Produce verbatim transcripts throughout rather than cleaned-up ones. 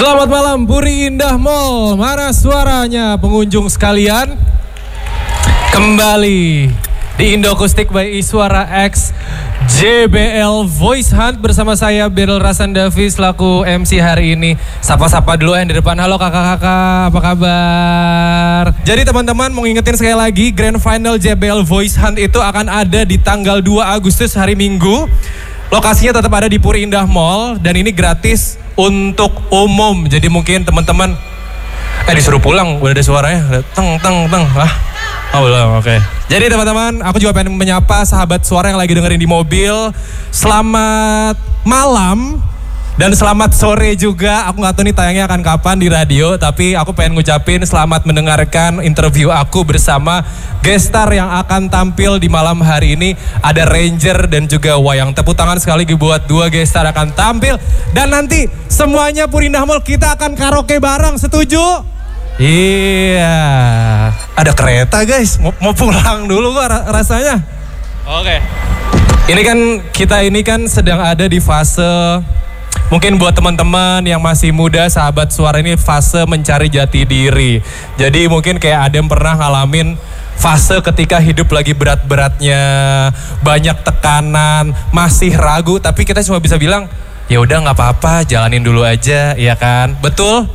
Selamat malam Puri Indah Mall. Mana suaranya pengunjung sekalian? Kembali di Indo Acoustic by Iswara X J B L Voice Hunt bersama saya Beryl Rasandavi selaku M C hari ini. Sapa-sapa dulu yang di depan. Halo kakak-kakak, apa kabar? Jadi teman-teman mau ngingetin sekali lagi, Grand Final J B L Voice Hunt itu akan ada di tanggal dua Agustus hari Minggu. Lokasinya tetap ada di Puri Indah Mall dan ini gratis untuk umum. Jadi mungkin teman-teman eh disuruh pulang, udah ada suaranya. Teng teng teng. Ah. Oh belum, oke. Okay. Jadi teman-teman, aku juga pengen menyapa sahabat suara yang lagi dengerin di mobil. Selamat malam dan selamat sore juga. Aku gak tahu nih tayangnya akan kapan di radio, tapi aku pengen ngucapin selamat mendengarkan interview aku bersama gestar yang akan tampil di malam hari ini. Ada Ranger dan juga Wayang. Tepuk tangan sekali buat dua gestar akan tampil. Dan nanti semuanya Puri Indah Mall kita akan karaoke bareng, setuju? Iya, ada kereta guys, mau, mau pulang dulu gua rasanya. Oke. Ini kan kita ini kan sedang ada di fase, mungkin buat teman-teman yang masih muda, sahabat suara ini fase mencari jati diri. Jadi mungkin kayak ada yang pernah ngalamin fase ketika hidup lagi berat-beratnya, banyak tekanan, masih ragu, tapi kita cuma bisa bilang, ya udah nggak apa-apa, jalanin dulu aja, ya kan? Betul?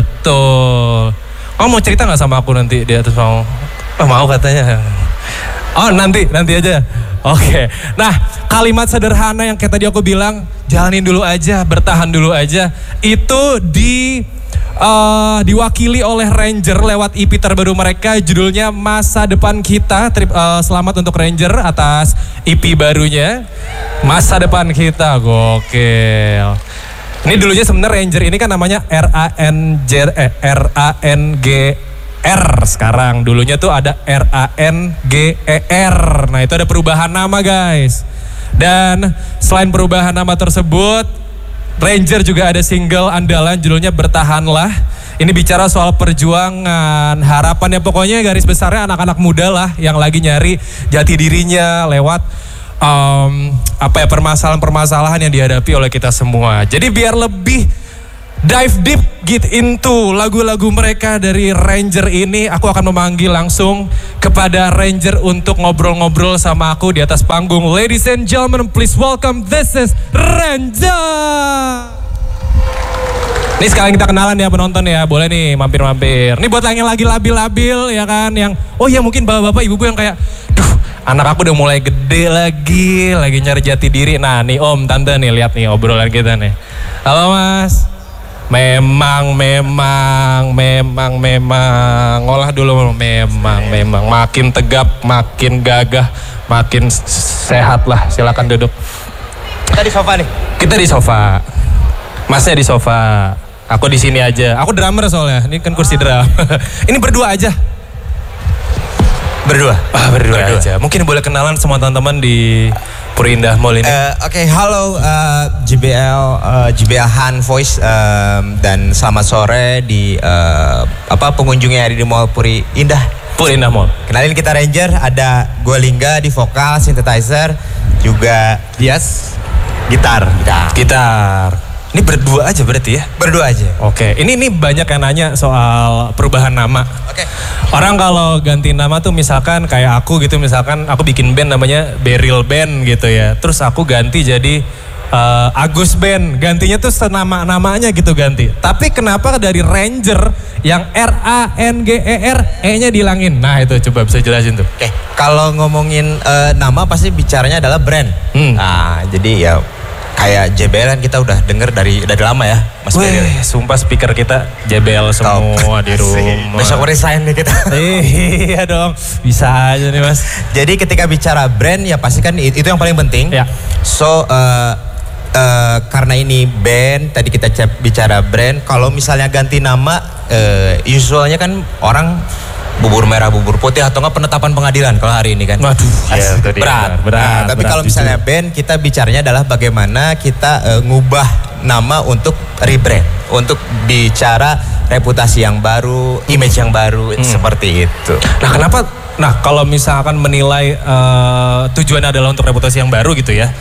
Betul. Kamu mau cerita gak sama aku nanti di atas mau? Oh, mau katanya. Oh nanti, nanti aja. Oke. Okay. Nah kalimat sederhana yang kayak tadi aku bilang, jalanin dulu aja, bertahan dulu aja. Itu di uh, diwakili oleh Ranger lewat E P terbaru mereka. Judulnya Masa Depan Kita. Trip, uh, selamat untuk Ranger atas E P barunya. Masa Depan Kita, gokil. Ini dulunya sebenarnya Ranger ini kan namanya R A N J eh, R A N G R sekarang. Dulunya tuh ada R A N G E R. Nah itu ada perubahan nama guys. Dan selain perubahan nama tersebut, Ranger juga ada single andalan judulnya Bertahanlah. Ini bicara soal perjuangan, harapannya pokoknya garis besarnya anak-anak muda lah yang lagi nyari jati dirinya lewat Um, apa ya permasalahan-permasalahan yang dihadapi oleh kita semua. Jadi biar lebih dive deep get into lagu-lagu mereka dari Ranger ini, aku akan memanggil langsung kepada Ranger untuk ngobrol-ngobrol sama aku di atas panggung. Ladies and gentlemen, please welcome, this is Ranger. Ini sekalian kita kenalan ya penonton ya, boleh nih mampir-mampir. Ini buat yang lagi labil-labil ya kan, yang oh ya mungkin bapak-bapak ibu-ibu yang kayak, duh anak aku udah mulai gede lagi, lagi nyari jati diri. Nah nih om, tante nih, lihat nih obrolan kita nih. Halo mas. Memang, memang, memang, memang. Ngolah dulu, memang, memang. Makin tegap, makin gagah, makin sehat lah. Silakan duduk. Kita di sofa nih. Kita di sofa. Masnya di sofa. Aku di sini aja. Aku drummer soalnya. Ini kan kursi drum. Ini berdua aja. Berdua? Ah, berdua, berdua aja. Mungkin boleh kenalan semua teman-teman di Puri Indah Mall ini. Uh, Oke, okay, halo uh, J B L, uh, J B L Han Voice um, dan selamat sore di uh, apa pengunjungnya ada di Mall Puri Indah. Puri Indah Mall. Kenalin kita Ranger, ada gue Lingga di vokal, synthesizer, juga Dias gitar. Gitar. Gitar. Ini berdua aja berarti ya? Berdua aja. Oke, ini ini banyak yang nanya soal perubahan nama. Oke. Orang kalau ganti nama tuh misalkan kayak aku gitu, misalkan aku bikin band namanya Beryl Band gitu ya. Terus aku ganti jadi uh, Agus Band. Gantinya tuh senama-namanya gitu ganti. Tapi kenapa dari Ranger yang R A N G E R E-nya dihilangin? Nah itu coba bisa jelasin tuh. Oke, kalau ngomongin uh, nama pasti bicaranya adalah brand. Hmm. Nah jadi ya kayak J B L kan kita udah denger dari dari lama ya Mas Beryl. Sumpah speaker kita J B L semua di rumah. Besok resign nih kita. Iya dong, bisa aja nih mas. Jadi ketika bicara brand ya pasti kan itu yang paling penting. Ya. So uh, uh, karena ini band, tadi kita bicara brand. Kalau misalnya ganti nama, uh, usualnya kan orang bubur merah, bubur putih atau enggak penetapan pengadilan kalau hari ini kan. Waduh, ya, berat, berat. berat. Nah, tapi kalau misalnya band, kita bicaranya adalah bagaimana kita uh, ngubah nama untuk rebrand, untuk bicara reputasi yang baru, image yang baru, hmm. seperti itu. Nah, kenapa? Nah, kalau misalkan menilai uh, tujuannya adalah untuk reputasi yang baru gitu ya.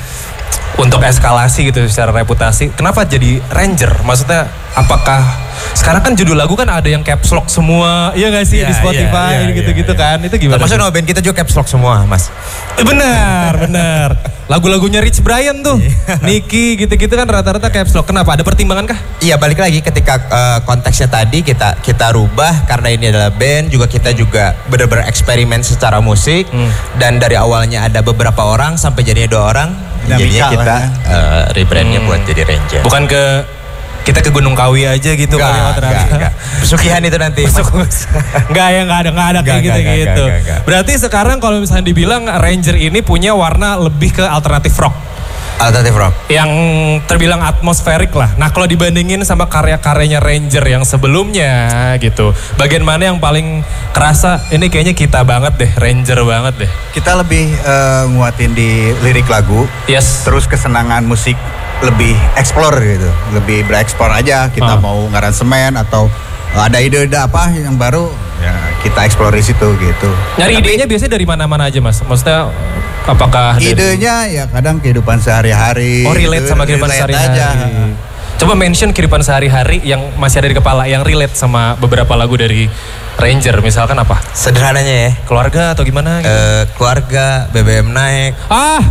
untuk eskalasi gitu secara reputasi. Kenapa jadi Ranger? Maksudnya apakah sekarang kan judul lagu kan ada yang caps lock semua, iya gak sih, yeah, di Spotify yeah, yeah, gitu-gitu yeah, yeah. kan? Itu gimana? Termasuk nama band kita juga caps lock semua, Mas. Eh, benar, benar. Lagu-lagunya Rich Brian tuh, Nicky gitu-gitu kan rata-rata caps lock. Kenapa? Ada pertimbangan kah? Iya, balik lagi ketika uh, konteksnya tadi kita kita rubah karena ini adalah band, juga kita juga benar-benar eksperimen secara musik hmm. dan dari awalnya ada beberapa orang sampai jadinya dua orang, jadinya kita uh, rebrandnya hmm. buat jadi Ranger. Bukan ke kita ke Gunung Kawi aja gitu enggak, enggak, enggak. Pesugihan itu nanti. Enggak ya, enggak ada, enggak ada kayak gitu-gitu. Berarti sekarang kalau misalnya dibilang Ranger ini punya warna lebih ke alternatif rock. Alternatif rock. Yang terbilang atmosferik lah. Nah kalau dibandingin sama karya-karyanya Ranger yang sebelumnya gitu. Bagian mana yang paling kerasa ini kayaknya kita banget deh, Ranger banget deh. Kita lebih uh, nguatin di lirik lagu. Yes. Terus kesenangan musik lebih explore gitu, lebih bereksplor aja. Kita ah. mau ngaransemen atau ada ide-ide apa yang baru, ya kita explore di situ gitu. Nyari Tapi, idenya biasanya dari mana-mana aja Mas? Maksudnya apakah idenya dari... ya kadang kehidupan sehari-hari. Oh relate gitu, sama kehidupan sehari-hari. Coba mention kehidupan sehari-hari yang masih ada di kepala, yang relate sama beberapa lagu dari Ranger, misalkan apa? Sederhananya ya. Keluarga atau gimana? Gitu? Uh, keluarga, B B M naik. Ah.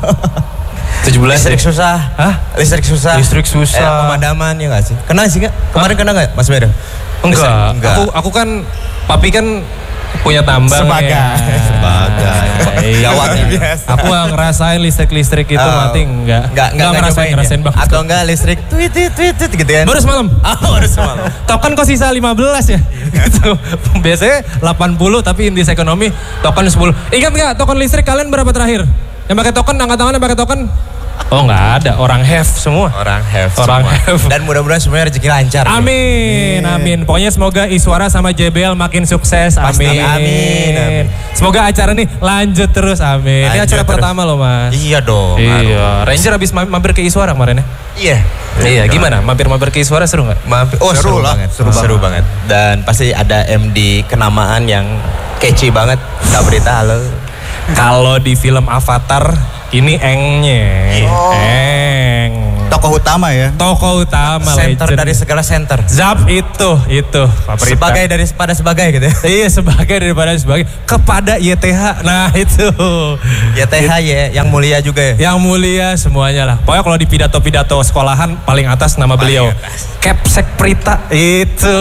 tujuh belas listrik susah. Hah? Listrik susah. Listrik susah. Eh, pemadaman ya gak sih? Kena sih gak? Kemarin kena gak Mas Beda? Enggak. Enggak. Aku aku kan papi kan punya tambang sebagai ya. Sebagai. Gawat biasa. Aku gak ngerasain listrik-listrik itu oh. mati enggak. Enggak, enggak ngerasain, ngerasain ya. banget. Atau enggak listrik tweet tweet tweet gitu kan. Baru semalam. Oh, baru semalam. Token kok sisa lima belas ya? Gitu. Biasanya delapan puluh tapi indis ekonomi token sepuluh. Ingat enggak token listrik kalian berapa terakhir? Yang pakai token, angkat tangan yang pakai token. Oh nggak ada, orang have semua. Orang have Orang semua. have. Dan mudah-mudahan semuanya rezeki lancar. Amin, ya. amin. Pokoknya semoga Iswara sama J B L makin sukses. Amin. Amin, amin. Semoga acara nih lanjut terus, amin. Lanjut Ini acara terus. pertama loh Mas. Iya dong. Iya. Ranger habis mampir ke Iswara kemarin ya? Iya. Iya, gimana? Mampir-mampir ke Iswara seru nggak? Mampir. Oh seru, seru banget, seru, seru banget. Dan pasti ada M D kenamaan yang catchy banget. Kak Berita, halo. Kalau di film Avatar ini engnya, oh. eng. Tokoh utama ya. Tokoh utama. Center legend. dari segala center. Zap itu, itu. Favorita. Sebagai dari pada sebagai gitu ya. Iya sebagai daripada sebagai. Kepada Y T H, nah itu. Y T H ya, yang mulia juga ya. Yang mulia semuanya lah. Pokoknya kalau di pidato-pidato sekolahan paling atas nama beliau. Kepsek Prita, itu.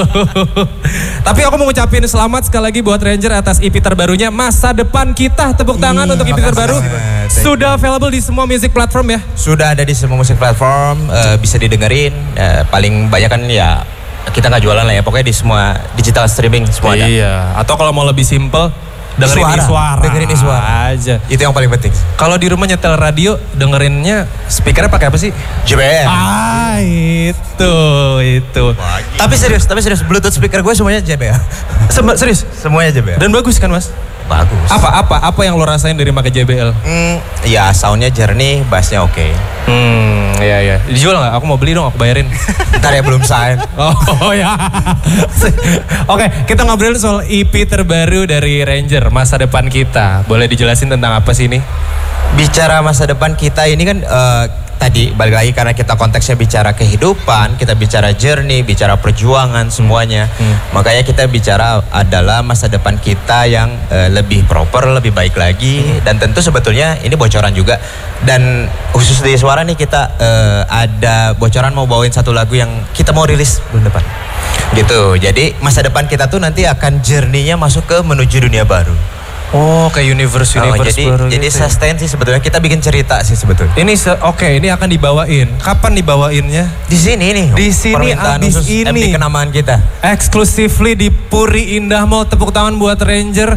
Tapi aku mau ngucapin selamat sekali lagi buat Ranger atas E P terbarunya. Masa Depan Kita, tepuk tangan hmm, untuk E P terbaru. Sudah available di semua music platform ya? Sudah ada di semua music platform, uh, bisa didengerin. Uh, paling banyak kan ya kita nggak jualan lah ya, pokoknya di semua digital streaming semua ada. Iya, atau kalau mau lebih simple, dengerin Iswara. Dengerin Iswara aja. Itu yang paling penting. Kalau di rumah nyetel radio, dengerinnya speakernya pakai apa sih? J B L. Ah itu, itu. Bagi. Tapi serius, tapi serius, Bluetooth speaker gue semuanya J B L. Sem- serius? Semuanya J B L. Dan bagus kan Mas? Bagus. Apa apa apa yang lo rasain dari pakai J B L? Hmm, ya soundnya jernih, bassnya oke. Okay. Hmm, iya iya. Dijual nggak? Aku mau beli dong, aku bayarin. Ntar ya belum sign. Oh, oh ya. Oke, okay, kita ngobrol soal E P terbaru dari Ranger, Masa Depan Kita. Boleh dijelasin tentang apa sih ini? Bicara masa depan kita ini kan uh, tadi balik lagi karena kita konteksnya bicara kehidupan, kita bicara journey, bicara perjuangan semuanya. Hmm. Makanya kita bicara adalah masa depan kita yang uh, lebih proper, lebih baik lagi. Hmm. Dan tentu sebetulnya ini bocoran juga. Dan khusus di Suara nih kita uh, ada bocoran mau bawain satu lagu yang kita mau rilis bulan depan. Gitu. Jadi masa depan kita tuh nanti akan journey-nya masuk ke menuju dunia baru. Oh, kayak universe universe oh, jadi, baru jadi gitu. Sustain sih sebetulnya, kita bikin cerita sih sebetulnya. Ini oke, okay, ini akan dibawain. Kapan dibawainnya? Di sini nih. Di sini abis ini. M D kenamaan kita. Exclusively di Puri Indah Mall. Tepuk tangan buat Ranger.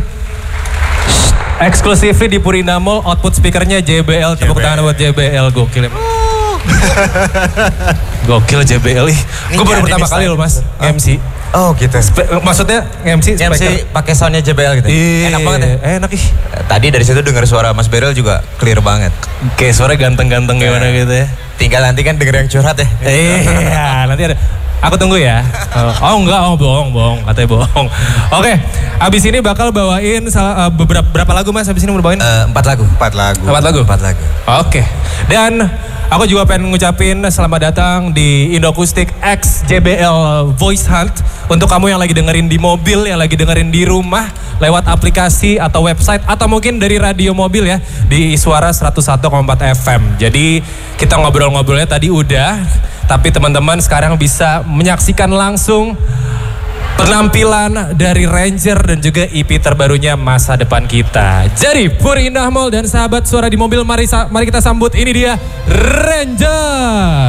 Exclusively di Puri Indah Mall. Output speakernya J B L. Tepuk tangan buat J B L. Gokil. Gokil J B L. Gue baru pertama kali loh Mas oh. M C. Oh gitu. Spe- maksudnya M C M C pakai soundnya J B L gitu. Iyi, enak banget ya. Enak ih. Tadi dari situ dengar suara Mas Beryl juga clear banget. Kayak suara ganteng-ganteng gimana gitu ya. Tinggal nanti kan denger yang curhat ya. Iya, nanti ada Aku tunggu ya. Oh enggak, oh bohong, bohong, katanya bohong. Oke, abis ini bakal bawain salah, uh, beberapa berapa lagu mas? Abis ini mau bawain? Uh, empat lagu. Empat lagu. Empat lagu. Empat lagu. Oke. Dan aku juga pengen ngucapin selamat datang di Indoakustik X J B L Voice Hunt. Untuk kamu yang lagi dengerin di mobil, yang lagi dengerin di rumah, lewat aplikasi atau website, atau mungkin dari radio mobil ya, di Suara seratus satu koma empat F M. Jadi kita ngobrol-ngobrolnya tadi udah, tapi teman-teman sekarang bisa menyaksikan langsung penampilan dari Ranger dan juga E P terbarunya Masa Depan Kita. Jadi Puri Indah Mall dan sahabat Suara di Mobil, mari, mari kita sambut, ini dia Ranger.